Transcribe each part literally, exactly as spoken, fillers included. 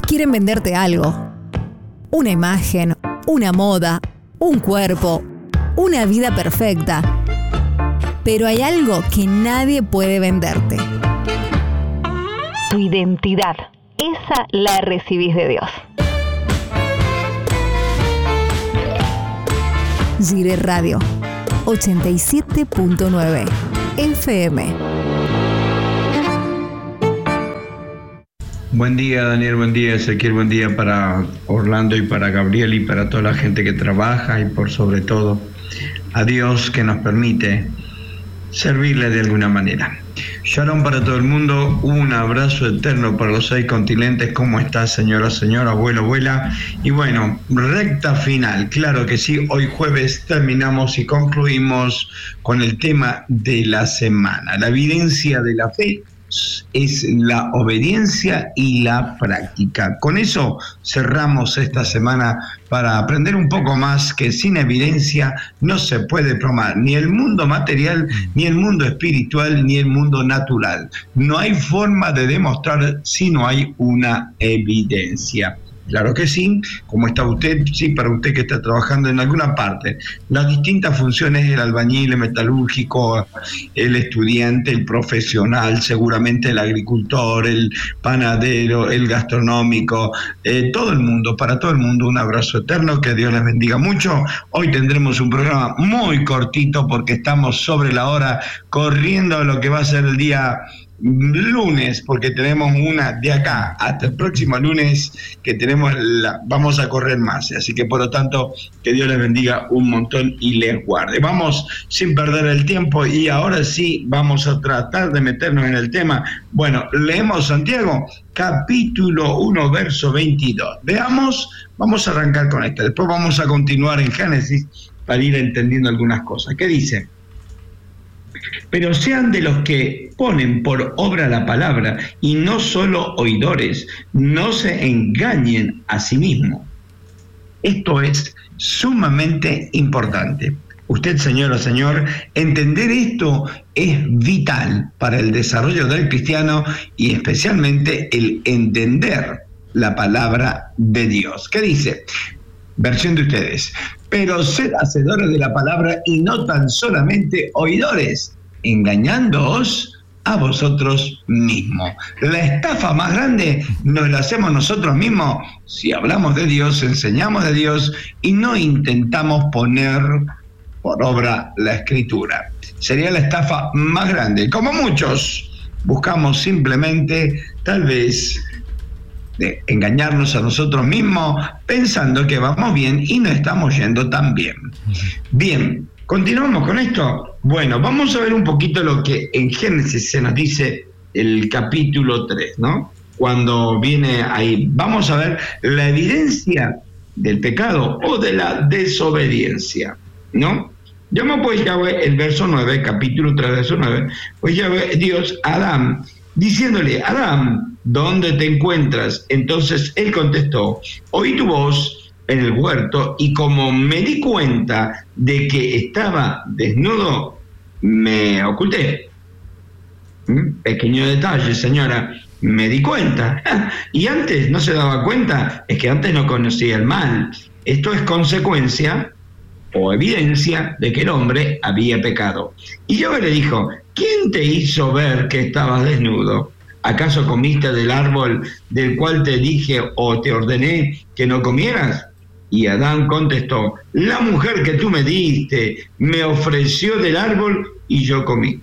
quieren venderte algo. Una imagen, una moda, un cuerpo, una vida perfecta. Pero hay algo que nadie puede venderte. Tu identidad. Esa la recibís de Dios. Gire Radio ochenta y siete punto nueve F M. Buen día, Daniel, buen día, Ezequiel, buen día para Orlando y para Gabriel y para toda la gente que trabaja y por sobre todo a Dios que nos permite servirle de alguna manera. Shalom para todo el mundo, un abrazo eterno para los seis continentes. ¿Cómo estás, señora, señora, abuelo, abuela? Y bueno, recta final, claro que sí, hoy jueves terminamos y concluimos con el tema de la semana. La evidencia de la fe es la obediencia y la práctica. Con eso cerramos esta semana para aprender un poco más que sin evidencia no se puede probar ni el mundo material, ni el mundo espiritual, ni el mundo natural. No hay forma de demostrar si no hay una evidencia. Claro que sí, como está usted, sí, para usted que está trabajando en alguna parte. Las distintas funciones, el albañil, el metalúrgico, el estudiante, el profesional, seguramente el agricultor, el panadero, el gastronómico, eh, todo el mundo, para todo el mundo, un abrazo eterno, que Dios les bendiga mucho. Hoy tendremos un programa muy cortito porque estamos sobre la hora, corriendo lo que va a ser el día lunes, porque tenemos una de acá hasta el próximo lunes que tenemos la, vamos a correr más, así que por lo tanto que Dios les bendiga un montón y les guarde. Vamos sin perder el tiempo y ahora sí vamos a tratar de meternos en el tema. Bueno, leemos Santiago capítulo uno verso veintidós. Veamos, vamos a arrancar con esto, después vamos a continuar en Génesis para ir entendiendo algunas cosas. ¿Qué dice? Pero sean de los que ponen por obra la palabra y no solo oidores, no se engañen a sí mismos. Esto es sumamente importante. Usted, señora, señor, entender esto es vital para el desarrollo del cristiano y especialmente el entender la palabra de Dios. ¿Qué dice? Versión de ustedes. Pero sed hacedores de la palabra y no tan solamente oidores, engañándoos a vosotros mismos. La estafa más grande nos la hacemos nosotros mismos si hablamos de Dios, enseñamos de Dios y no intentamos poner por obra la escritura. Sería la estafa más grande. Como muchos buscamos simplemente, tal vez, de engañarnos a nosotros mismos pensando que vamos bien y no estamos yendo tan bien. Bien, continuamos con esto. Bueno, vamos a ver un poquito lo que en Génesis se nos dice el capítulo tres, ¿no? Cuando viene ahí, vamos a ver la evidencia del pecado o de la desobediencia, ¿no? Llamó pues Yahweh, el verso nueve, capítulo tres, verso nueve, pues Yahweh Dios a Adán, diciéndole: Adán, ¿dónde te encuentras? Entonces él contestó: oí tu voz en el huerto y como me di cuenta de que estaba desnudo, me oculté. ¿Mm? Pequeño detalle, señora, me di cuenta. Y antes no se daba cuenta, es que antes no conocía el mal. Esto es consecuencia o evidencia de que el hombre había pecado. Y Yahweh le dijo: ¿quién te hizo ver que estabas desnudo? ¿Acaso comiste del árbol del cual te dije o te ordené que no comieras? Y Adán contestó: la mujer que tú me diste me ofreció del árbol y yo comí.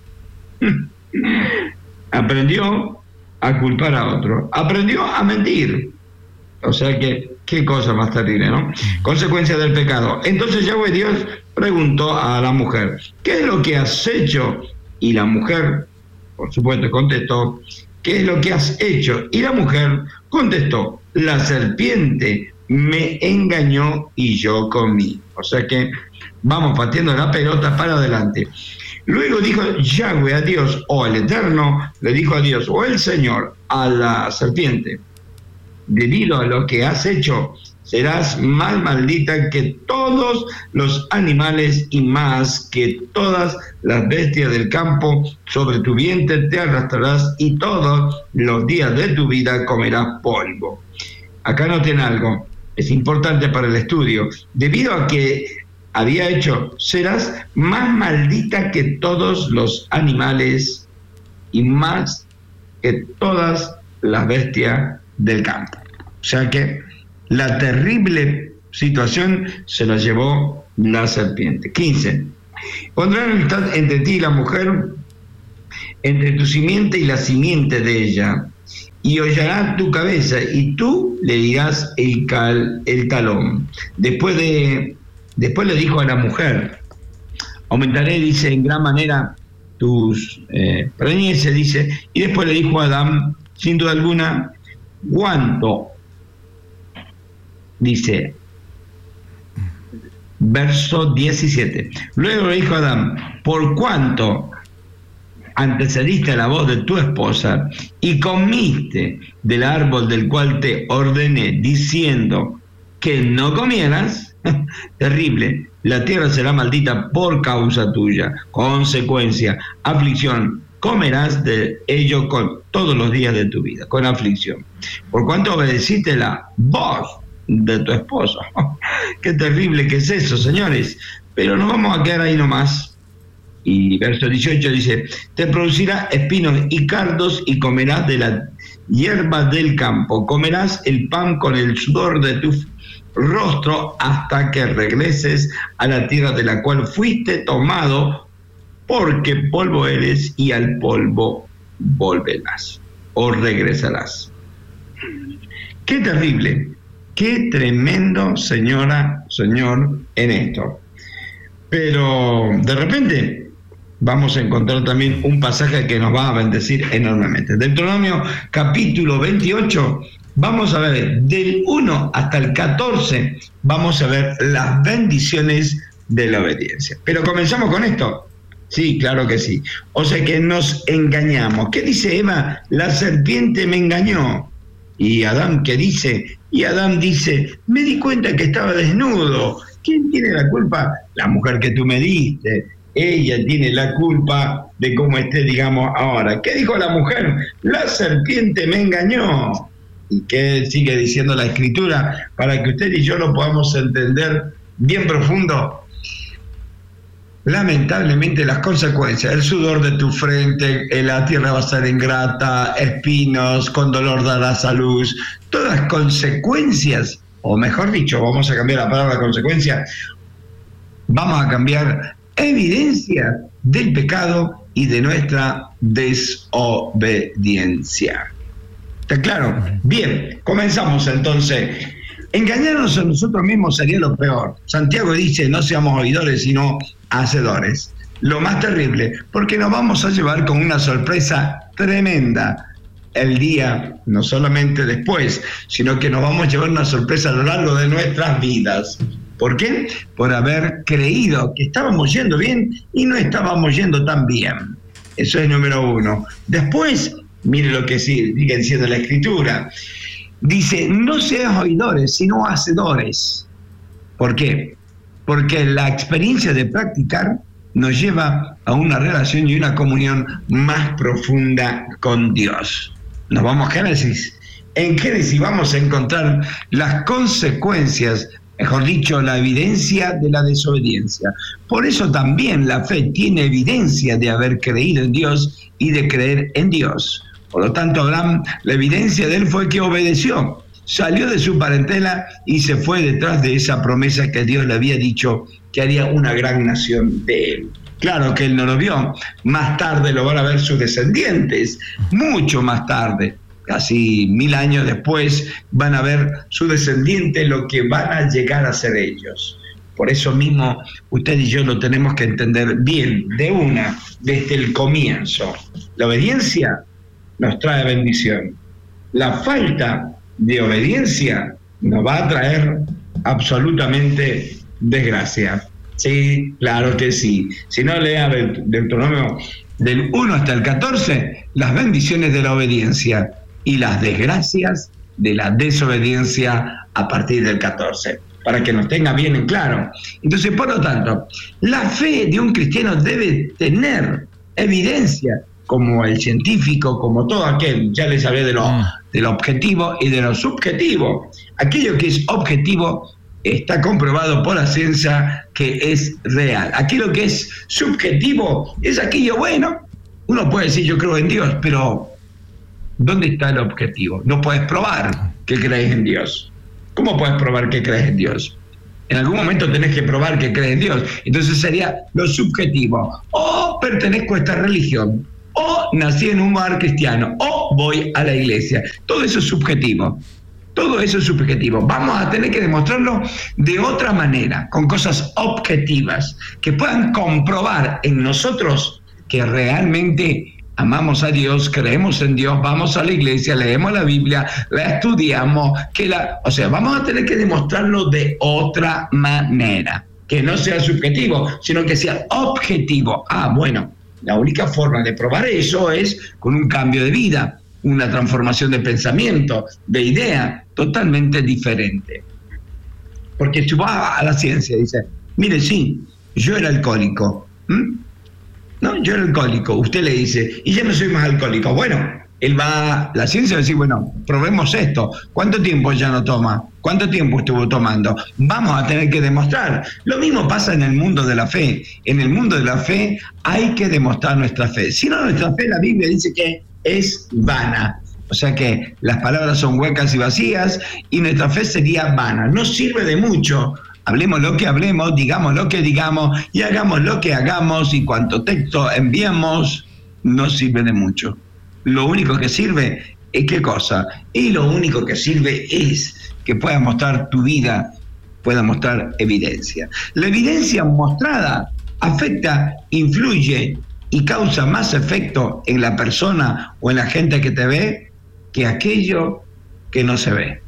Aprendió a culpar a otro, aprendió a mentir. O sea que, qué cosa más terrible, ¿no? Consecuencia del pecado. Entonces Yahweh Dios preguntó a la mujer: ¿qué es lo que has hecho? Y la mujer, por supuesto, contestó: ¿qué es lo que has hecho? Y la mujer contestó: la serpiente me engañó y yo comí. O sea que vamos pateando la pelota para adelante. Luego dijo Yahweh a Dios, o el Eterno, le dijo a Dios, o el Señor, a la serpiente: debido a lo que has hecho, serás más maldita que todos los animales y más que todas las bestias del campo. Sobre tu vientre te arrastrarás y todos los días de tu vida comerás polvo. acá noten algo, es importante para el estudio, debido a que había hecho, serás más maldita que todos los animales y más que todas las bestias del campo. O sea que la terrible situación se la llevó la serpiente. quince. Pondrán enemistad entre ti y la mujer, entre tu simiente y la simiente de ella, y hollará tu cabeza, y tú le dirás el, cal, el talón. Después, de, después le dijo a la mujer, aumentaré, dice, en gran manera tus eh, preñeces, dice, y después le dijo a Adán, sin duda alguna, ¿cuánto? Dice, verso diecisiete. Luego le dijo a Adán, ¿por cuánto antecediste a la voz de tu esposa y comiste del árbol del cual te ordené, diciendo que no comieras? Terrible, la tierra será maldita por causa tuya. Consecuencia, aflicción, comerás de ello con todos los días de tu vida, con aflicción. Por cuanto obedeciste la voz de tu esposo. Qué terrible que es eso, señores. Pero nos vamos a quedar ahí nomás. Y verso dieciocho dice, te producirá espinos y cardos y comerás de la hierba del campo. Comerás el pan con el sudor de tu rostro hasta que regreses a la tierra de la cual fuiste tomado, porque polvo eres y al polvo volverás o regresarás. Qué terrible, qué tremendo, señora, señor, en esto. Pero de repente vamos a encontrar también un pasaje que nos va a bendecir enormemente. Deuteronomio capítulo veintiocho, vamos a ver del uno hasta el catorce, vamos a ver las bendiciones de la obediencia. Pero comenzamos con esto. Sí, claro que sí. O sea que nos engañamos. ¿Qué dice Eva? La serpiente me engañó. Y Adán, ¿qué dice? Y Adán dice, me di cuenta que estaba desnudo. ¿Quién tiene la culpa? La mujer que tú me diste. Ella tiene la culpa de cómo esté, digamos, ahora. ¿Qué dijo la mujer? La serpiente me engañó. ¿Y qué sigue diciendo la Escritura? Para que usted y yo lo podamos entender bien profundo. Lamentablemente las consecuencias, el sudor de tu frente, la tierra va a ser ingrata, espinos, con dolor darás a luz, todas consecuencias, o mejor dicho, vamos a cambiar la palabra consecuencia, vamos a cambiar evidencia del pecado y de nuestra desobediencia. ¿Está claro? Bien, comenzamos entonces. Engañarnos a nosotros mismos sería lo peor. Santiago dice, no seamos oidores, sino hacedores. Lo más terrible, porque nos vamos a llevar con una sorpresa tremenda el día, no solamente después, sino que nos vamos a llevar una sorpresa a lo largo de nuestras vidas. ¿Por qué? Por haber creído que estábamos yendo bien y no estábamos yendo tan bien. Eso es número uno. Después, mire lo que sigue diciendo la Escritura. Dice, no seas oidores, sino hacedores. ¿Por qué? Porque la experiencia de practicar nos lleva a una relación y una comunión más profunda con Dios. Nos vamos a Génesis. En Génesis vamos a encontrar las consecuencias, mejor dicho, la evidencia de la desobediencia. Por eso también la fe tiene evidencia de haber creído en Dios y de creer en Dios. Por lo tanto, Abraham, la evidencia de él fue que obedeció, salió de su parentela y se fue detrás de esa promesa que Dios le había dicho que haría una gran nación de él. Claro que él no lo vio, más tarde lo van a ver sus descendientes, mucho más tarde, casi mil años después, van a ver sus descendientes lo que van a llegar a ser ellos. Por eso mismo, usted y yo lo tenemos que entender bien, de una, desde el comienzo. La obediencia nos trae bendición. La falta de obediencia nos va a traer absolutamente desgracia. Sí, claro que sí. Si no, lea Deuteronomio del uno hasta el catorce, las bendiciones de la obediencia y las desgracias de la desobediencia a partir del catorce, para que nos tenga bien en claro. Entonces, por lo tanto, la fe de un cristiano debe tener evidencia, como el científico, como todo aquel. Ya les hablé de lo, mm. de lo objetivo y de lo subjetivo. Aquello que es objetivo está comprobado por la ciencia que es real. Aquello que es subjetivo es aquello, bueno, uno puede decir yo creo en Dios, pero ¿dónde está el objetivo? No puedes probar que crees en Dios. ¿Cómo puedes probar que crees en Dios? En algún momento tenés que probar que crees en Dios. Entonces sería lo subjetivo. O pertenezco a esta religión, o nací en un hogar cristiano, o voy a la iglesia. Todo eso es subjetivo. Todo eso es subjetivo. Vamos a tener que demostrarlo de otra manera, con cosas objetivas, que puedan comprobar en nosotros que realmente amamos a Dios, creemos en Dios, vamos a la iglesia, leemos la Biblia, la estudiamos, que la, o sea, vamos a tener que demostrarlo de otra manera, que no sea subjetivo, sino que sea objetivo. Ah, bueno, la única forma de probar eso es con un cambio de vida, una transformación de pensamiento, de idea, totalmente diferente. Porque si va a la ciencia y dice, mire, sí, yo era alcohólico, ¿Mm? No, yo era alcohólico. Usted le dice, y ya no soy más alcohólico. Bueno, él va, la ciencia va a decir, bueno, probemos esto. ¿Cuánto tiempo ya no toma? ¿Cuánto tiempo estuvo tomando? Vamos a tener que demostrar. Lo mismo pasa en el mundo de la fe. En el mundo de la fe hay que demostrar nuestra fe. Si no, nuestra fe, la Biblia dice que es vana. O sea que las palabras son huecas y vacías y nuestra fe sería vana. No sirve de mucho. Hablemos lo que hablemos, digamos lo que digamos y hagamos lo que hagamos, y cuanto texto enviemos no sirve de mucho. Lo único que sirve es qué cosa, y lo único que sirve es que puedas mostrar tu vida, puedas mostrar evidencia. La evidencia mostrada afecta, influye y causa más efecto en la persona o en la gente que te ve que aquello que no se ve.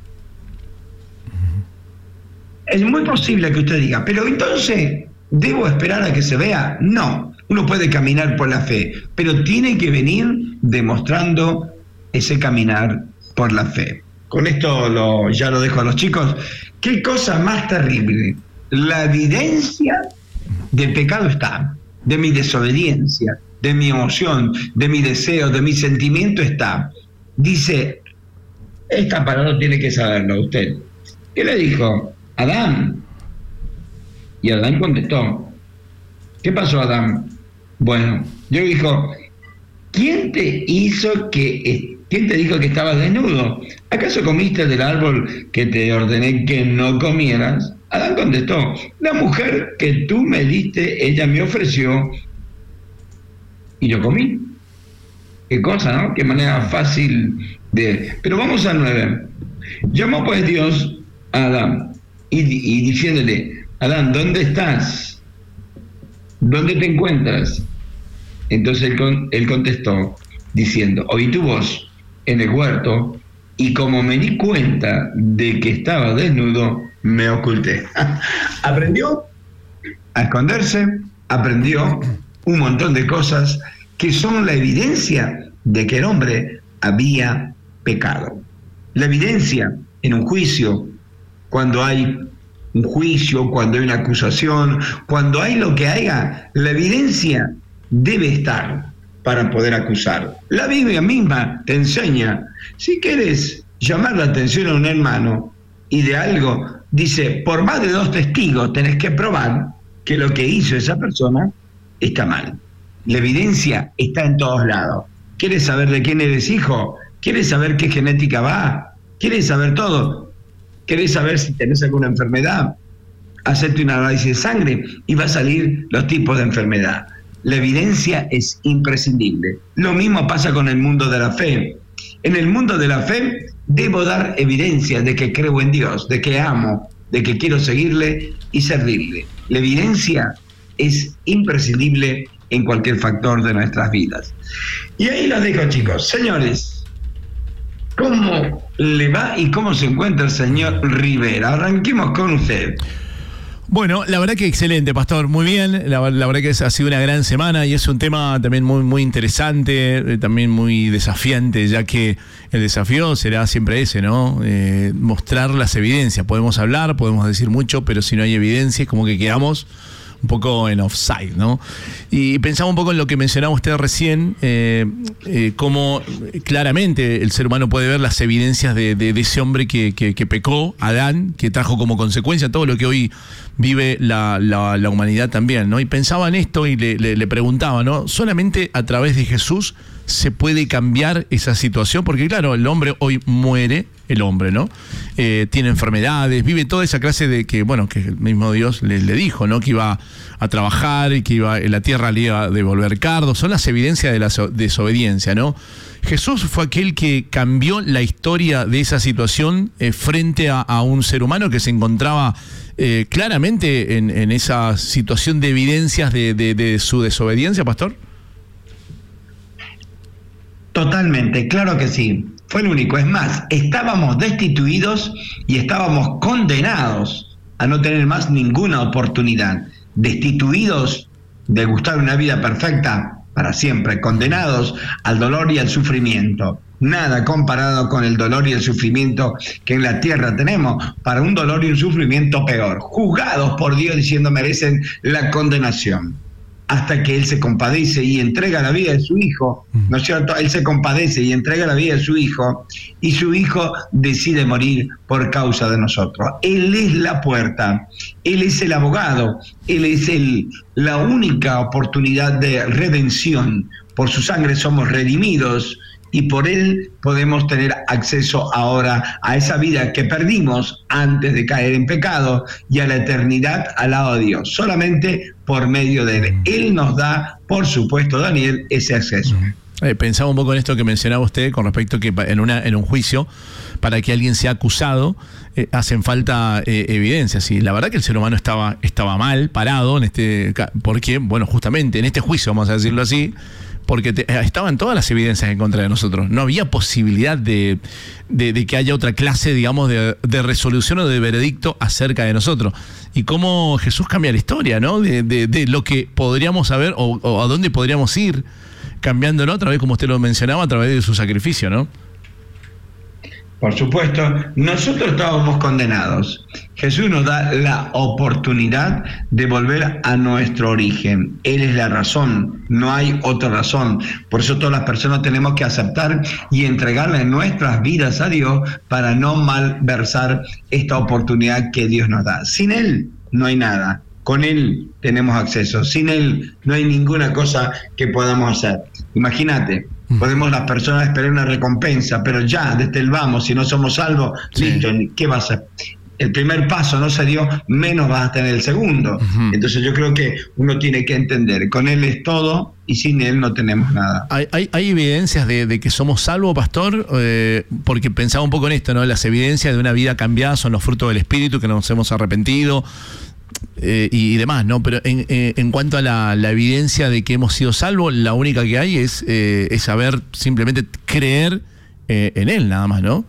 Es muy posible que usted diga, pero entonces, ¿debo esperar a que se vea? No, uno puede caminar por la fe, pero tiene que venir demostrando ese caminar por la fe. Con esto lo, ya lo dejo a los chicos. ¿Qué cosa más terrible? La evidencia del pecado está, de mi desobediencia, de mi emoción, de mi deseo, de mi sentimiento está. Dice, esta palabra tiene que saberlo usted. ¿Qué le dijo? Adán. Y Adán contestó. ¿Qué pasó, Adán? Bueno, yo dijo, ¿quién te hizo que, quién te dijo que estabas desnudo? ¿Acaso comiste del árbol que te ordené que no comieras? Adán contestó, la mujer que tú me diste, ella me ofreció y yo comí. Qué cosa, ¿no? Qué manera fácil de... Pero vamos al nueve. Llamó pues Dios a Adán y, y diciéndole, Adán, ¿dónde estás? ¿Dónde te encuentras? Entonces él, con, él contestó diciendo, oí tu voz en el huerto y como me di cuenta de que estaba desnudo, me oculté. Aprendió a esconderse, aprendió un montón de cosas que son la evidencia de que el hombre había pecado. La evidencia en un juicio, cuando hay un juicio, cuando hay una acusación, cuando hay lo que haya, la evidencia debe estar para poder acusar. La Biblia misma te enseña, si quieres llamar la atención a un hermano y de algo, dice, por más de dos testigos tenés que probar que lo que hizo esa persona está mal. La evidencia está en todos lados. ¿Quieres saber de quién eres hijo? ¿Quieres saber qué genética va? ¿Quieres saber todo? ¿Querés saber si tenés alguna enfermedad? Hacerte un análisis de sangre y va a salir los tipos de enfermedad. La evidencia es imprescindible. Lo mismo pasa con el mundo de la fe. En el mundo de la fe debo dar evidencia de que creo en Dios, de que amo, de que quiero seguirle y servirle. La evidencia es imprescindible en cualquier factor de nuestras vidas. Y ahí los dejo, chicos. Señores, ¿cómo le va y cómo se encuentra el señor Rivera? Arranquemos con usted. Bueno, la verdad que excelente, Pastor, muy bien. La, la verdad que es, ha sido una gran semana y es un tema también muy, muy interesante, eh, también muy desafiante, ya que el desafío será siempre ese, ¿no? Eh, mostrar las evidencias. Podemos hablar, podemos decir mucho, pero si no hay evidencia, como que quedamos un poco en offside, ¿no? Y pensaba un poco en lo que mencionaba usted recién, eh, eh, cómo claramente el ser humano puede ver las evidencias de, de, de ese hombre que, que, que pecó, Adán, que trajo como consecuencia todo lo que hoy vive la, la, la humanidad también, ¿no? Y pensaba en esto y le, le, le preguntaba, ¿no? Solamente a través de Jesús se puede cambiar esa situación, porque claro, el hombre hoy muere, el hombre, ¿no? Eh, tiene enfermedades, vive toda esa clase de que, bueno, que el mismo Dios le, le dijo, ¿no? Que iba a trabajar y que iba, en la tierra le iba a devolver cardo. Son las evidencias de la so- desobediencia, ¿no? Jesús fue aquel que cambió la historia de esa situación eh, frente a, a un ser humano que se encontraba eh, claramente en, en esa situación de evidencias de, de, de su desobediencia, pastor. Totalmente, claro que sí. Fue el único. Es más, estábamos destituidos y estábamos condenados a no tener más ninguna oportunidad. Destituidos de gustar una vida perfecta para siempre, condenados al dolor y al sufrimiento. Nada comparado con el dolor y el sufrimiento que en la tierra tenemos, para un dolor y un sufrimiento peor. Juzgados por Dios diciendo merecen la condenación. Hasta que Él se compadece y entrega la vida de su Hijo, ¿no es cierto? Él se compadece y entrega la vida de su Hijo, y su Hijo decide morir por causa de nosotros. Él es la puerta, Él es el abogado, Él es el, la única oportunidad de redención. Por su sangre somos redimidos, y por Él podemos tener acceso ahora a esa vida que perdimos antes de caer en pecado y a la eternidad al lado de Dios, solamente por medio de Él. Él nos da, por supuesto, Daniel, ese acceso. Eh, pensaba un poco en esto que mencionaba usted con respecto a que en, una, en un juicio, para que alguien sea acusado, eh, hacen falta eh, evidencias. Y la verdad que el ser humano estaba, estaba mal parado, en este, porque, bueno, justamente en este juicio, vamos a decirlo así, porque te, estaban todas las evidencias en contra de nosotros. No había posibilidad de, de, de que haya otra clase, digamos, de, de resolución o de veredicto acerca de nosotros. Y cómo Jesús cambia la historia, ¿no? De, de, de lo que podríamos saber o, o a dónde podríamos ir, cambiándolo a través, como usted lo mencionaba, a través de su sacrificio, ¿no? Por supuesto, nosotros estábamos condenados. Jesús nos da la oportunidad de volver a nuestro origen. Él es la razón, no hay otra razón. Por eso todas las personas tenemos que aceptar y entregarle nuestras vidas a Dios para no malversar esta oportunidad que Dios nos da. Sin Él no hay nada. Con Él tenemos acceso. Sin Él no hay ninguna cosa que podamos hacer. Imagínate. Podemos las personas esperar una recompensa, pero ya desde el vamos, si no somos salvos, sí. Listo, ¿qué va a hacer? El primer paso no se dio, menos vas a tener el segundo. Uh-huh. Entonces yo creo que uno tiene que entender, con Él es todo y sin Él no tenemos nada. ¿Hay, hay, hay evidencias de, de que somos salvos, pastor? Eh, porque pensaba un poco en esto, ¿no? Las evidencias de una vida cambiada son los frutos del Espíritu, que nos hemos arrepentido. Eh, y, y demás, ¿no? Pero en, eh, en cuanto a la, la evidencia de que hemos sido salvos, la única que hay es, eh, es saber simplemente creer eh, en Él, nada más, ¿no?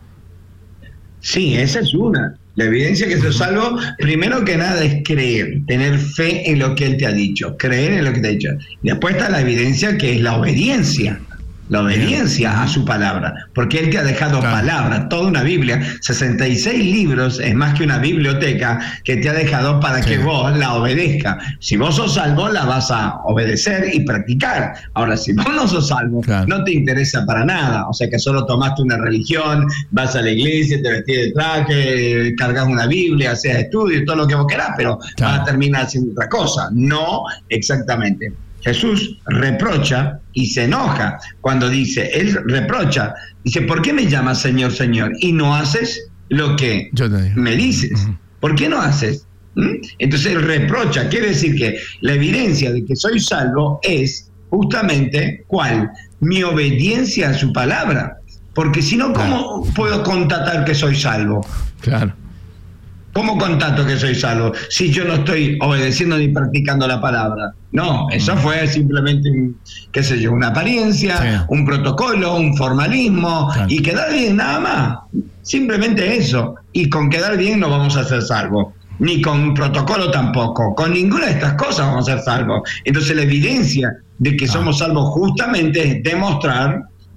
Sí, esa es una. La evidencia que sos salvo, primero que nada, es creer, tener fe en lo que Él te ha dicho, creer en lo que te ha dicho. Y después está la evidencia que es la obediencia. La obediencia a su palabra, porque Él te ha dejado claro. palabra, toda una Biblia, sesenta y seis libros, es más que una biblioteca que te ha dejado para sí. que vos la obedezcas. Si vos sos salvo, la vas a obedecer y practicar. Ahora, si vos no sos salvo, claro. no te interesa para nada, o sea que solo tomaste una religión, vas a la iglesia, te vestís de traje, cargas una Biblia, haces estudios, todo lo que vos querás, pero claro. vas a terminar haciendo otra cosa. No exactamente. Jesús reprocha y se enoja cuando dice, Él reprocha, dice, ¿por qué me llamas Señor, Señor? Y no haces lo que me dices. Uh-huh. ¿Por qué no haces? ¿Mm? Entonces Él reprocha, quiere decir que la evidencia de que soy salvo es justamente, ¿cuál? Mi obediencia a su palabra. Porque si no, ¿cómo claro. puedo constatar que soy salvo? Claro. ¿Cómo constato que soy salvo si yo no estoy obedeciendo ni practicando la palabra? No, eso fue simplemente, qué sé yo, una apariencia, sí. un protocolo, un formalismo, claro. y quedar bien nada más. Simplemente eso. Y con quedar bien no vamos a ser salvos. Ni con protocolo tampoco. Con ninguna de estas cosas vamos a ser salvos. Entonces la evidencia de que ah. somos salvos justamente es demostrar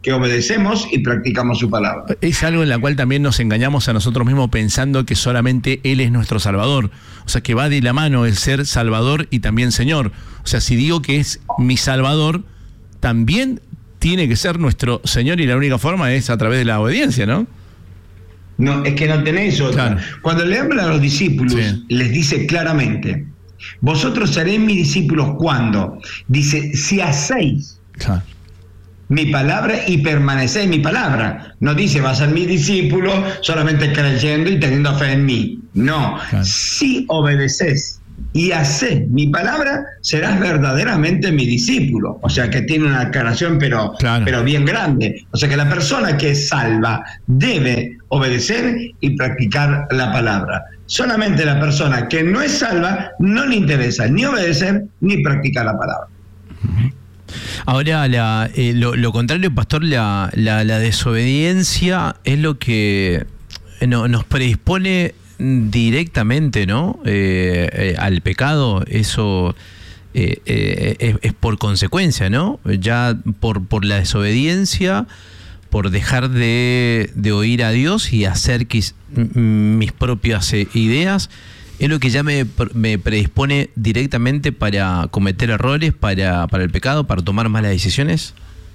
que obedecemos y practicamos su palabra. Es algo en la cual también nos engañamos a nosotros mismos pensando que solamente Él es nuestro Salvador. O sea, que va de la mano el ser Salvador y también Señor. O sea, si digo que es mi Salvador, también tiene que ser nuestro Señor, y la única forma es a través de la obediencia, ¿no? No, es que no tenéis otra. Claro. Cuando le habla a los discípulos, sí, les dice claramente: vosotros seréis mis discípulos cuando, dice, si hacéis, claro, mi palabra y permanecéis en mi palabra. No dice, vas a ser mi discípulo solamente creyendo y teniendo fe en mí. No, claro, si obedeces y hacés mi palabra, serás verdaderamente mi discípulo. O sea que tiene una aclaración pero, claro, pero bien grande. O sea que la persona que es salva debe obedecer y practicar la palabra. Solamente la persona que no es salva no le interesa ni obedecer ni practicar la palabra. Ahora, la, eh, lo, lo contrario, pastor, la, la, la desobediencia es lo que no, nos predispone directamente, ¿no? Eh, eh, al pecado. Eso eh, eh, es, es por consecuencia, ¿no? Ya por, por la desobediencia, por dejar de, de oír a Dios y hacer quis, mis propias eh, ideas, es lo que ya me, me predispone directamente para cometer errores, para, para el pecado, para tomar malas decisiones.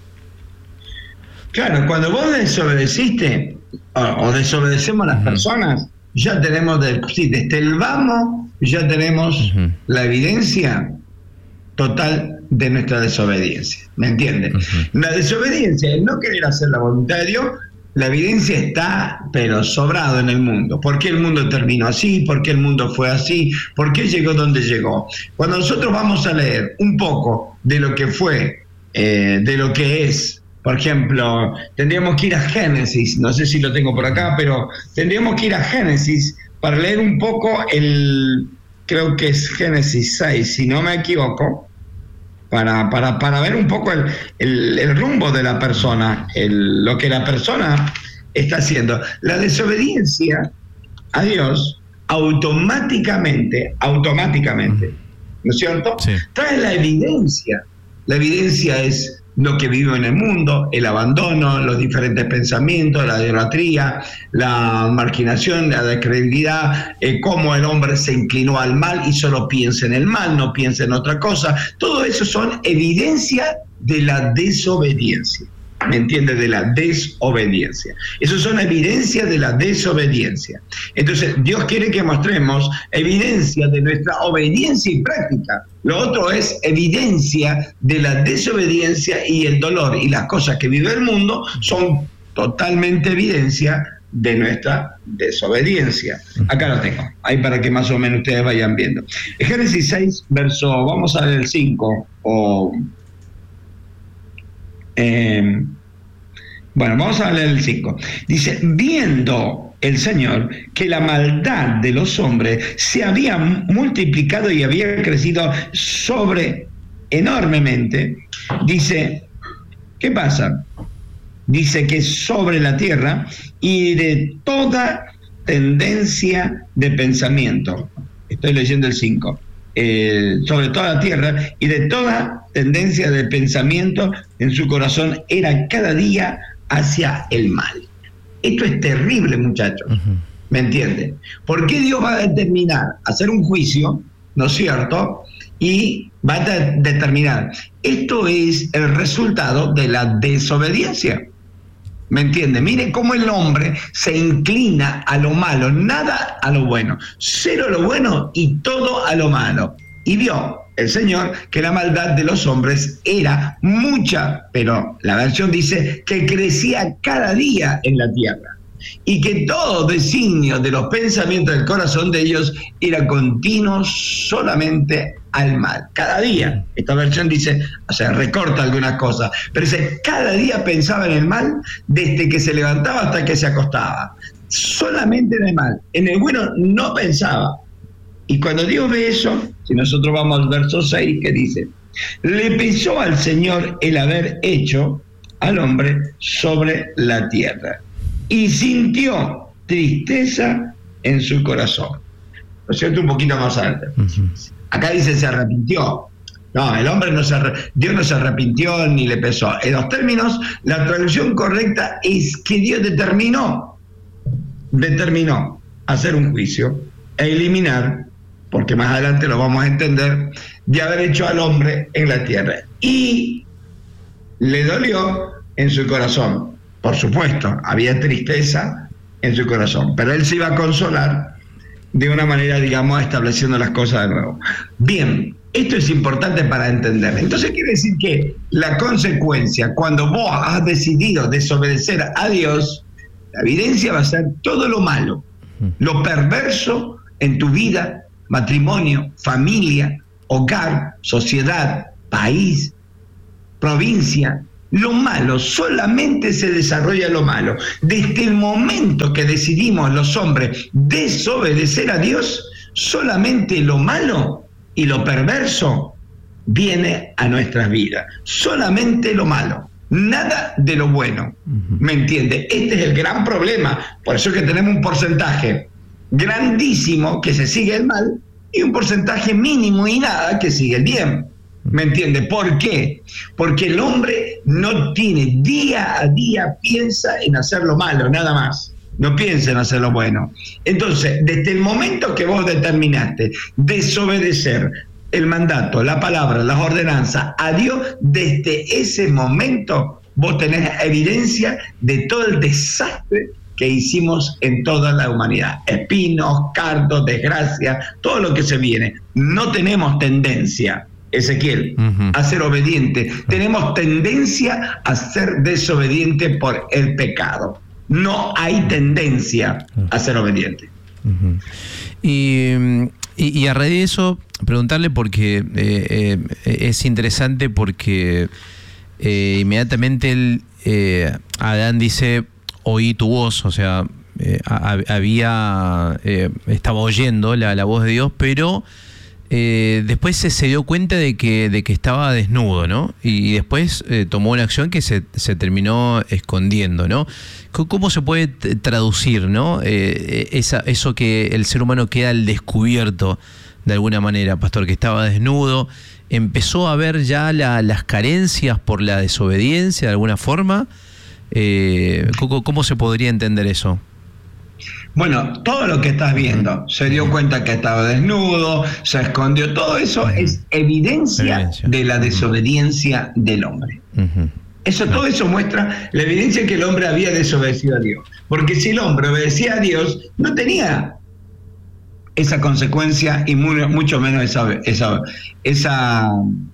Claro, cuando vos desobedeciste o, o desobedecemos a las uh-huh. personas, ya tenemos, de, sí, desde el vamos, ya tenemos uh-huh. la evidencia total de nuestra desobediencia. ¿Me entiendes? Uh-huh. La desobediencia, el no querer hacer la voluntad de Dios, la evidencia está, pero sobrado en el mundo. ¿Por qué el mundo terminó así? ¿Por qué el mundo fue así? ¿Por qué llegó donde llegó? Cuando nosotros vamos a leer un poco de lo que fue, eh, de lo que es, por ejemplo, tendríamos que ir a Génesis, no sé si lo tengo por acá, pero tendríamos que ir a Génesis para leer un poco el, creo que es Génesis seis, si no me equivoco, para, para, para ver un poco el, el, el rumbo de la persona, el, lo que la persona está haciendo. La desobediencia a Dios automáticamente, automáticamente, ¿no es cierto? Sí. Trae la evidencia. La evidencia es lo que vive en el mundo, el abandono, los diferentes pensamientos, la idolatría, la marginación, la descredibilidad, eh, cómo el hombre se inclinó al mal y solo piensa en el mal, no piensa en otra cosa. Todo eso son evidencia de la desobediencia. ¿Me entiendes? De la desobediencia. Eso son evidencias de la desobediencia. Entonces, Dios quiere que mostremos evidencia de nuestra obediencia y práctica. Lo otro es evidencia de la desobediencia y el dolor. Y las cosas que vive el mundo son totalmente evidencia de nuestra desobediencia. Acá lo tengo, ahí para que más o menos ustedes vayan viendo. Génesis seis, verso, vamos a ver el cinco, o... Eh, bueno, vamos a leer el cinco. Dice, viendo el Señor que la maldad de los hombres se había multiplicado y había crecido sobre enormemente, dice, ¿qué pasa? Dice que sobre la tierra y de toda tendencia de pensamiento. Estoy leyendo el cinco. Eh, sobre toda la tierra y de toda tendencia de pensamiento en su corazón era cada día hacia el mal. Esto es terrible, muchachos. Uh-huh. ¿Me entienden? ¿Por qué Dios va a determinar hacer un juicio, no es cierto? Y va a de- determinar. Esto es el resultado de la desobediencia. ¿Me entiende? Miren cómo el hombre se inclina a lo malo, nada a lo bueno, cero a lo bueno y todo a lo malo. Y vio el Señor que la maldad de los hombres era mucha, pero la versión dice que crecía cada día en la tierra y que todo designio de los pensamientos del corazón de ellos era continuo solamente al mal. Cada día, esta versión dice, o sea, recorta algunas cosas, pero dice, cada día pensaba en el mal desde que se levantaba hasta que se acostaba. Solamente en el mal. En el bueno no pensaba. Y cuando Dios ve eso, si nosotros vamos al verso seis, que dice, le pesó al Señor el haber hecho al hombre sobre la tierra y sintió tristeza en su corazón. Lo siento un poquito más alto. Uh-huh. Acá dice se arrepintió, No, el hombre no se, Dios no se arrepintió ni le pesó. En los términos, la traducción correcta es que Dios determinó, determinó hacer un juicio e eliminar, porque más adelante lo vamos a entender, de haber hecho al hombre en la tierra. Y le dolió en su corazón. Por supuesto, había tristeza en su corazón, pero él se iba a consolar de una manera, digamos, estableciendo las cosas de nuevo. Bien, esto es importante para entender. Entonces quiere decir que la consecuencia, cuando vos has decidido desobedecer a Dios, la evidencia va a ser todo lo malo, lo perverso en tu vida, matrimonio, familia, hogar, sociedad, país, provincia. Lo malo, solamente se desarrolla lo malo. Desde el momento que decidimos los hombres desobedecer a Dios, solamente lo malo y lo perverso viene a nuestras vidas. Solamente lo malo, nada de lo bueno. ¿Me entiende? Este es el gran problema. Por eso es que tenemos un porcentaje grandísimo que se sigue el mal y un porcentaje mínimo y nada que sigue el bien. ¿Me entiende? ¿Por qué? Porque el hombre no tiene, día a día piensa en hacer lo malo, nada más. No piensa en hacer lo bueno. Entonces, desde el momento que vos determinaste desobedecer el mandato, la palabra, las ordenanzas a Dios, desde ese momento vos tenés evidencia de todo el desastre que hicimos en toda la humanidad. Espinos, cardos, desgracia, todo lo que se viene. No tenemos tendencia, Ezequiel, uh-huh. a ser obediente. Uh-huh. Tenemos tendencia a ser desobediente por el pecado. No hay tendencia uh-huh. a ser obediente. Uh-huh. Y, y, y a raíz de eso, preguntarle porque eh, eh, es interesante porque eh, inmediatamente él, eh, Adán dice, oí tu voz, o sea, eh, había, eh, estaba oyendo la, la voz de Dios, pero Eh, después se, se dio cuenta de que, de que estaba desnudo, ¿no? Y, y después eh, tomó una acción que se, se terminó escondiendo, ¿no? ¿Cómo se puede traducir, ¿no? Eh, esa, eso que el ser humano queda al descubierto de alguna manera, pastor, que estaba desnudo, empezó a ver ya la, las carencias por la desobediencia de alguna forma. Eh, ¿cómo, ¿Cómo se podría entender eso? Bueno, todo lo que estás viendo, se dio cuenta que estaba desnudo, se escondió, todo eso es evidencia, evidencia. de la desobediencia del hombre. Uh-huh. Eso, todo eso muestra la evidencia que el hombre había desobedecido a Dios. Porque si el hombre obedecía a Dios, no tenía esa consecuencia y muy, mucho menos esa, esa, esa,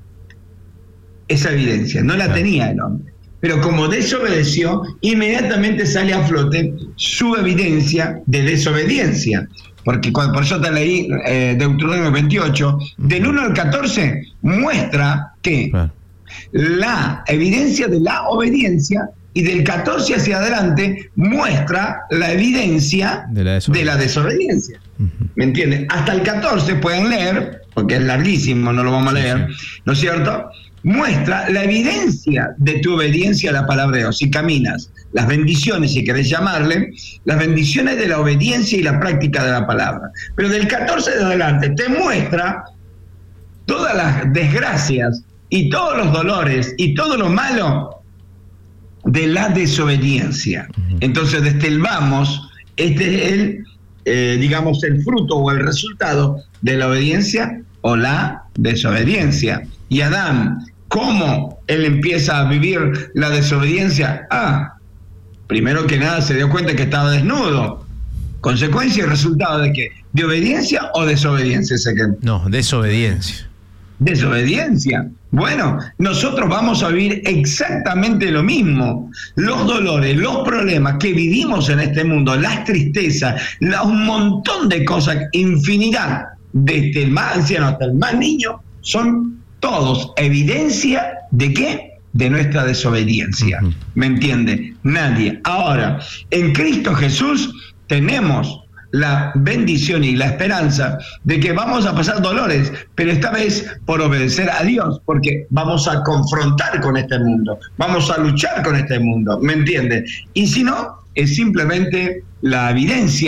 esa evidencia. No la claro. tenía el hombre. Pero como desobedeció, inmediatamente sale a flote su evidencia de desobediencia. Porque cuando, por eso te leí eh, Deuteronomio veintiocho, del uno al catorce, muestra que claro. la evidencia de la obediencia, y del catorce hacia adelante muestra la evidencia de la desobediencia. De la desobediencia. Uh-huh. ¿Me entiendes? Hasta el catorce pueden leer, porque es larguísimo, no lo vamos a leer, sí, sí. ¿no es cierto? Muestra la evidencia de tu obediencia a la palabra de Dios. Si caminas, las bendiciones, si querés llamarle, las bendiciones de la obediencia y la práctica de la palabra. Pero del catorce de adelante te muestra todas las desgracias y todos los dolores y todo lo malo de la desobediencia. Entonces, desde el vamos, este es el, eh, digamos, el fruto o el resultado de la obediencia o la desobediencia. Y Adán, ¿cómo él empieza a vivir la desobediencia? Ah, primero que nada se dio cuenta que estaba desnudo. ¿Consecuencia y resultado de qué? ¿De obediencia o desobediencia? No, desobediencia. Desobediencia. Bueno, nosotros vamos a vivir exactamente lo mismo. Los dolores, los problemas que vivimos en este mundo, las tristezas, la, un montón de cosas, infinidad, desde el más anciano hasta el más niño, son todos evidencia de qué? De nuestra desobediencia. Uh-huh. ¿Me entiende? Nadie. Ahora, en Cristo Jesús tenemos la bendición y la esperanza de que vamos a pasar dolores, pero esta vez por obedecer a Dios, porque vamos a confrontar con este mundo, vamos a luchar con este mundo, ¿me entiende? Y si no, es simplemente la evidencia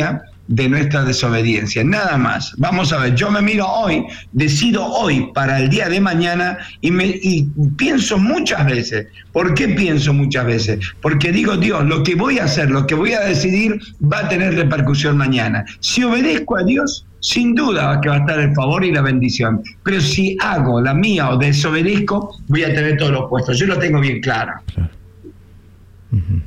de nuestra desobediencia, nada más. Vamos a ver, yo me miro hoy, decido hoy para el día de mañana y, me, y pienso muchas veces. ¿Por qué pienso muchas veces? Porque digo, Dios, lo que voy a hacer, lo que voy a decidir va a tener repercusión mañana. Si obedezco a Dios, sin duda que va a estar el favor y la bendición. Pero si hago la mía o desobedezco, voy a tener todo lo opuesto. Yo lo tengo bien claro. Claro. Uh-huh.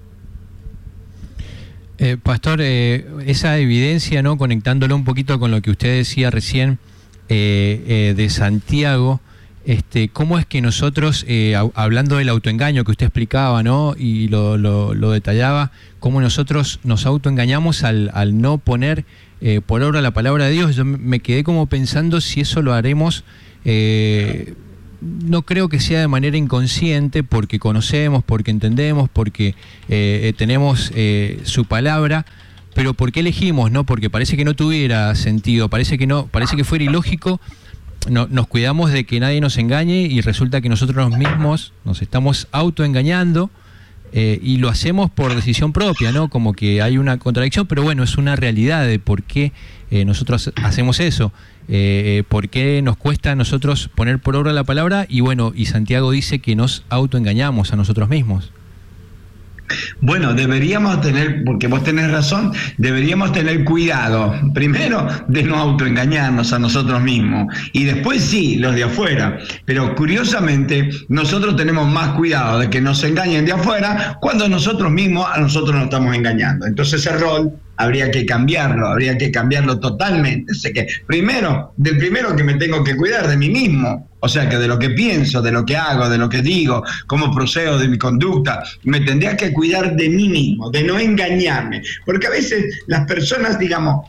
Eh, Pastor, eh, esa evidencia, ¿no? Conectándolo un poquito con lo que usted decía recién eh, eh, de Santiago, este, ¿cómo es que nosotros, eh, hablando del autoengaño que usted explicaba, ¿no? Y lo, lo, lo detallaba, cómo nosotros nos autoengañamos al, al no poner eh, por obra la palabra de Dios? Yo me quedé como pensando si eso lo haremos, eh, no creo que sea de manera inconsciente, porque conocemos, porque entendemos, porque eh, tenemos eh, su palabra, pero ¿por qué elegimos, no? Porque parece que no tuviera sentido, parece que no, parece que fuera ilógico. No, nos cuidamos de que nadie nos engañe y resulta que nosotros mismos nos estamos autoengañando eh, y lo hacemos por decisión propia, ¿no? Como que hay una contradicción, pero bueno, es una realidad de por qué eh, nosotros hacemos eso. Eh, por qué nos cuesta a nosotros poner por obra la palabra, y bueno, y Santiago dice que nos autoengañamos a nosotros mismos. Bueno, deberíamos tener, porque vos tenés razón, deberíamos tener cuidado, primero, de no autoengañarnos a nosotros mismos, y después sí, los de afuera. Pero curiosamente, nosotros tenemos más cuidado de que nos engañen de afuera cuando nosotros mismos a nosotros nos estamos engañando. Entonces ese rol habría que cambiarlo, habría que cambiarlo totalmente. O sea que primero, del primero que me tengo que cuidar, de mí mismo. O sea que de lo que pienso, de lo que hago, de lo que digo, cómo procedo, de mi conducta, me tendría que cuidar de mí mismo, de no engañarme. Porque a veces las personas, digamos,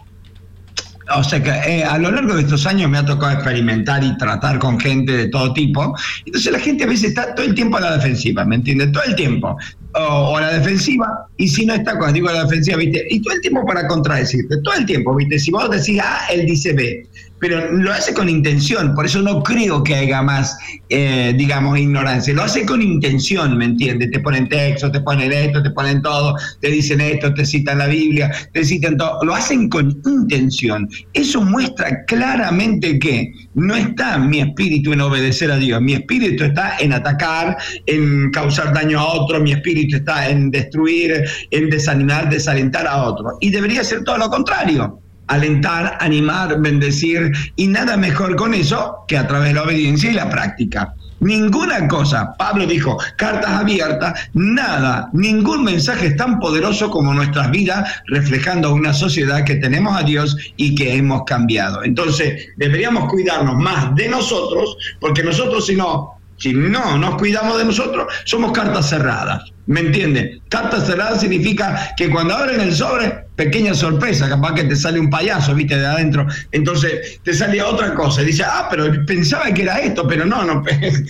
o sea que eh, a lo largo de estos años me ha tocado experimentar y tratar con gente de todo tipo. Entonces la gente a veces está todo el tiempo a la defensiva, ¿me entiendes? Todo el tiempo. O, o a la defensiva, y si no está, cuando digo a la defensiva, ¿viste? Y todo el tiempo para contradecirte, todo el tiempo, ¿viste? Si vos decís A, él dice B. Pero lo hace con intención, por eso no creo que haya más, eh, digamos, ignorancia. Lo hace con intención, ¿me entiendes? Te ponen texto, te ponen esto, te ponen todo, te dicen esto, te citan la Biblia, te citan todo. Lo hacen con intención. Eso muestra claramente que no está mi espíritu en obedecer a Dios. Mi espíritu está en atacar, en causar daño a otro. Mi espíritu está en destruir, en desanimar, desalentar a otro. Y debería ser todo lo contrario. Alentar, animar, bendecir, y nada mejor con eso que a través de la obediencia y la práctica. Ninguna cosa, Pablo dijo, cartas abiertas, nada, ningún mensaje es tan poderoso como nuestras vidas reflejando una sociedad que tenemos a Dios y que hemos cambiado. Entonces, deberíamos cuidarnos más de nosotros, porque nosotros si no, si no nos cuidamos de nosotros, somos cartas cerradas. ¿Me entiendes? Carta cerrada significa que cuando abren el sobre, pequeña sorpresa, capaz que te sale un payaso, viste, de adentro, entonces te sale otra cosa, y dice, ah, pero pensaba que era esto, pero no, no,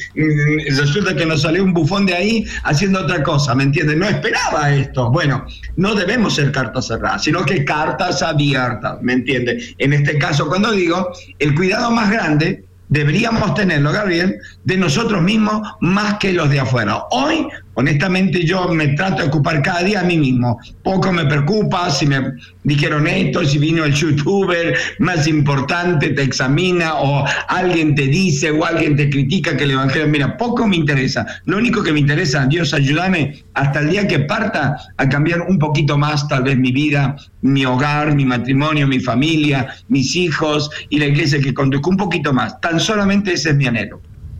resulta que nos salió un bufón de ahí haciendo otra cosa, ¿me entiendes? No esperaba esto. Bueno, no debemos ser cartas cerradas, sino que cartas abiertas, ¿me entiendes? En este caso, cuando digo, el cuidado más grande deberíamos tenerlo, Gabriel, de nosotros mismos más que los de afuera. Hoy, honestamente, yo me trato de ocupar cada día a mí mismo. Poco me preocupa si me dijeron esto, si vino el youtuber más importante, te examina, o alguien te dice, o alguien te critica que el evangelio. Mira, poco me interesa. Lo único que me interesa, Dios, ayúdame hasta el día que parta a cambiar un poquito más, tal vez mi vida, mi hogar, mi matrimonio, mi familia, mis hijos y la iglesia que conduzco un poquito más. Tan solamente ese es mi anhelo.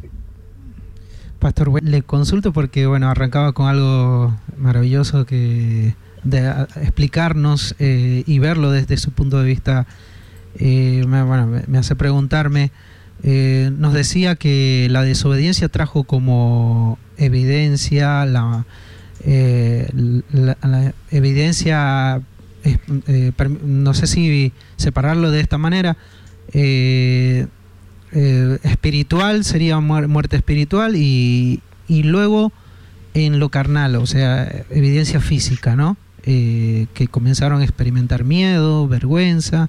Pastor, le consulto porque, bueno, arrancaba con algo maravilloso que de a, explicarnos eh, y verlo desde su punto de vista. Eh, me, bueno, me, me hace preguntarme, eh, nos decía que la desobediencia trajo como evidencia, la, eh, la, la evidencia, eh, eh, no sé si separarlo de esta manera, eh, Eh, espiritual sería muerte espiritual, y, y luego en lo carnal, o sea, evidencia física, ¿no? Eh, que comenzaron a experimentar miedo, vergüenza.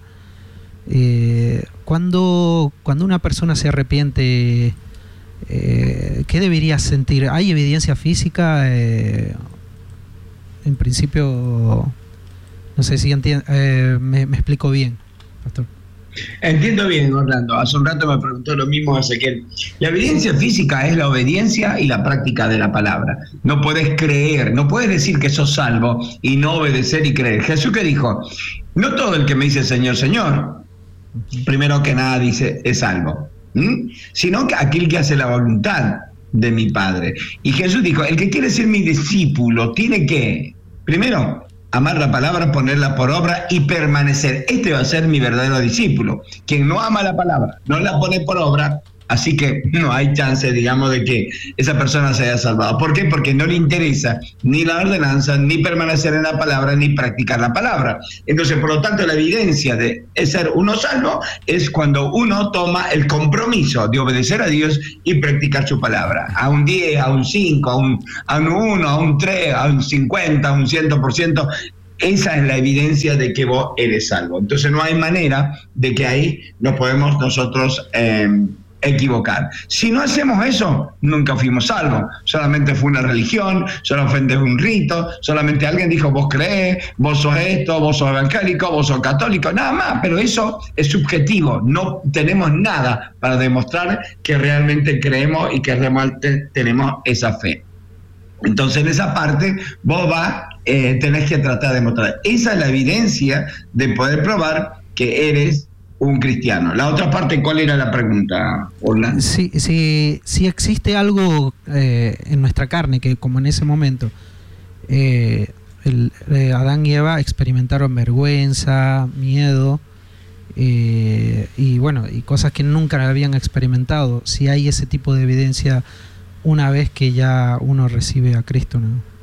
Eh, cuando, cuando una persona se arrepiente, eh, ¿qué debería sentir? ¿Hay evidencia física? Eh, en principio No sé si enti- eh, me, me explico bien, pastor. Entiendo bien, Orlando. Hace un rato me preguntó lo mismo Ezequiel. La evidencia física es la obediencia y la práctica de la palabra. No puedes creer, no puedes decir que sos salvo y no obedecer y creer. Jesús que dijo, no todo el que me dice Señor, Señor, primero que nada dice es salvo, ¿Mm? sino que aquel que hace la voluntad de mi Padre. Y Jesús dijo, el que quiere ser mi discípulo tiene que, primero, amar la palabra, ponerla por obra y permanecer. Este va a ser mi verdadero discípulo. Quien no ama la palabra, no la pone por obra, así que no hay chance, digamos, de que esa persona se haya salvado. ¿Por qué? Porque no le interesa ni la ordenanza, ni permanecer en la palabra, ni practicar la palabra. Entonces, por lo tanto, la evidencia de ser uno salvo es cuando uno toma el compromiso de obedecer a Dios y practicar su palabra. A un diez, a un cinco, a un, a un uno, a un tres, a un cincuenta, a un cien por ciento. Esa es la evidencia de que vos eres salvo. Entonces, no hay manera de que ahí nos podemos nosotros Eh, equivocar. Si no hacemos eso, nunca fuimos salvos. Solamente fue una religión, solamente fue un rito, solamente alguien dijo, vos creés, vos sos esto, vos sos evangélico, vos sos católico, nada más, pero eso es subjetivo. No tenemos nada para demostrar que realmente creemos y que realmente tenemos esa fe. Entonces, en esa parte, vos vas, eh, tenés que tratar de mostrar. Esa es la evidencia de poder probar que eres un cristiano. La otra parte, ¿cuál era la pregunta, Orlando? Si, si, si existe algo eh, en nuestra carne que, como en ese momento, eh, el, eh, Adán y Eva experimentaron vergüenza, miedo, eh, y bueno, y cosas que nunca habían experimentado. Si hay ese tipo de evidencia una vez que ya uno recibe a Cristo, ¿no?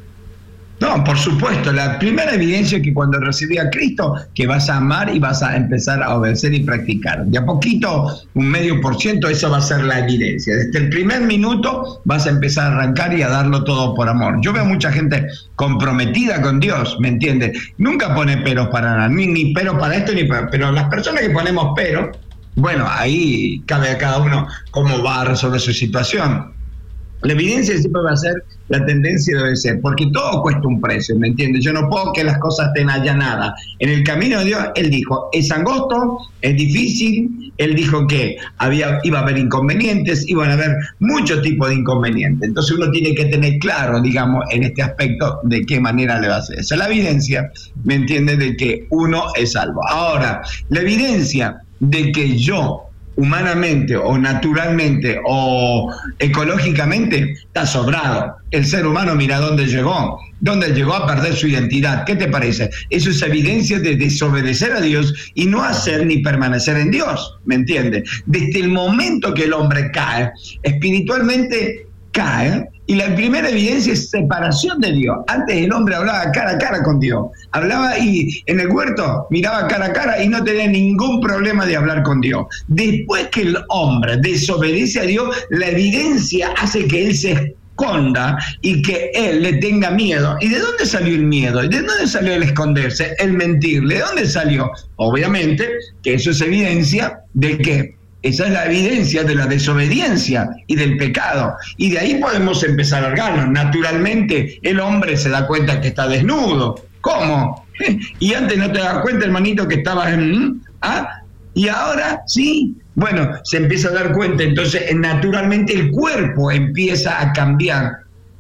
No, por supuesto, la primera evidencia es que cuando recibí a Cristo, que vas a amar y vas a empezar a obedecer y practicar. De a poquito, un medio por ciento, eso va a ser la evidencia. Desde el primer minuto vas a empezar a arrancar y a darlo todo por amor. Yo veo mucha gente comprometida con Dios, ¿me entiendes? Nunca pone peros para nada, ni, ni peros para esto, ni para... Pero las personas que ponemos peros, bueno, ahí cabe a cada uno cómo va a resolver su situación. La evidencia siempre va a ser la tendencia de obedecer, porque todo cuesta un precio, ¿me entiendes? Yo no puedo que las cosas estén allanadas. En el camino de Dios, Él dijo, es angosto, es difícil, Él dijo que había, iba a haber inconvenientes, iban a haber muchos tipos de inconvenientes. Entonces uno tiene que tener claro, digamos, en este aspecto, de qué manera le va a hacer. Esa es la evidencia, ¿me entiendes?, de que uno es salvo. Ahora, la evidencia de que yo, humanamente o naturalmente o ecológicamente, está sobrado. El ser humano, mira dónde llegó, dónde llegó a perder su identidad. ¿Qué te parece? Eso es evidencia de desobedecer a Dios y no hacer ni permanecer en Dios, ¿me entiendes? Desde el momento que el hombre cae, espiritualmente cae, y la primera evidencia es separación de Dios. Antes el hombre hablaba cara a cara con Dios. Hablaba y en el huerto miraba cara a cara y no tenía ningún problema de hablar con Dios. Después que el hombre desobedece a Dios, la evidencia hace que él se esconda y que él le tenga miedo. ¿Y de dónde salió el miedo? ¿De dónde salió el esconderse? El mentirle. ¿De dónde salió? Obviamente que eso es evidencia de que esa es la evidencia de la desobediencia y del pecado. Y de ahí podemos empezar a largarnos. Naturalmente, el hombre se da cuenta que está desnudo. ¿Cómo? Y antes no te das cuenta, hermanito, que estabas en... ¿Ah? Y ahora sí. Bueno, se empieza a dar cuenta. Entonces, naturalmente, el cuerpo empieza a cambiar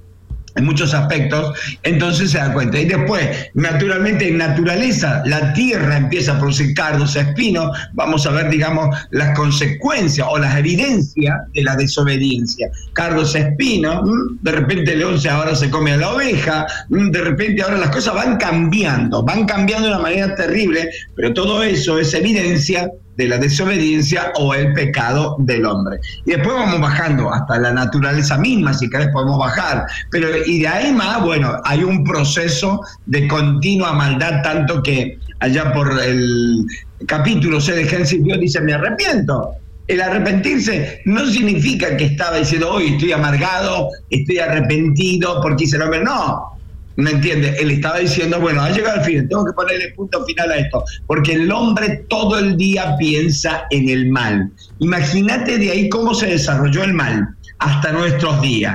en muchos aspectos, entonces se da cuenta. Y después, naturalmente, en naturaleza, la tierra empieza a producir cardos, espinos. Vamos a ver, digamos, las consecuencias o las evidencias de la desobediencia. Cardos, espinos, de repente el león ahora se come a la oveja, de repente ahora las cosas van cambiando, van cambiando de una manera terrible, pero todo eso es evidencia de la desobediencia o el pecado del hombre. Y después vamos bajando hasta la naturaleza misma, si querés podemos bajar, pero y de ahí más, bueno, hay un proceso de continua maldad, tanto que allá por el capítulo seis de Génesis Dios dice, me arrepiento. El arrepentirse no significa que estaba diciendo, hoy estoy amargado, estoy arrepentido porque hice el hombre, no. ¿Me entiendes? Él estaba diciendo, bueno, ha llegado el fin, tengo que ponerle punto final a esto, porque el hombre todo el día piensa en el mal. Imagínate de ahí cómo se desarrolló el mal hasta nuestros días.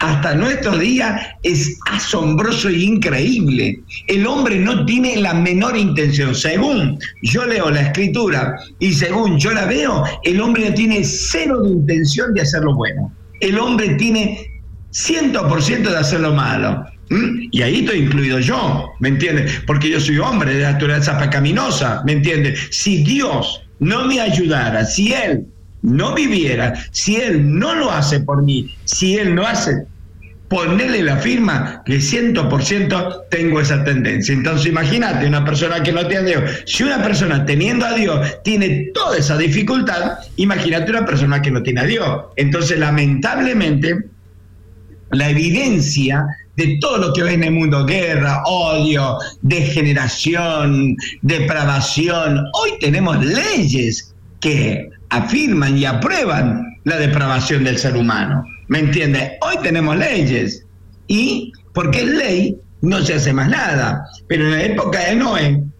hasta nuestros días es asombroso e increíble. El hombre no tiene la menor intención. Según yo leo la Escritura y según yo la veo, el hombre no tiene cero de intención de hacer lo bueno. El hombre tiene cien por ciento de hacer lo malo. ¿Mm? Y ahí estoy incluido yo, ¿me entiendes? Porque yo soy hombre de naturaleza pecaminosa, ¿me entiendes? Si Dios no me ayudara, si Él no viviera, si Él no lo hace por mí, si Él no hace, ponerle la firma que cien por ciento tengo esa tendencia. Entonces imagínate una persona que no tiene a Dios. Si una persona teniendo a Dios tiene toda esa dificultad, imagínate una persona que no tiene a Dios. Entonces lamentablemente la evidencia de todo lo que ves en el mundo, guerra, odio, degeneración, depravación, hoy tenemos leyes que afirman y aprueban la depravación del ser humano. ¿Me entiendes? Hoy tenemos leyes y porque es ley no se hace más nada. Pero en la época de Noé,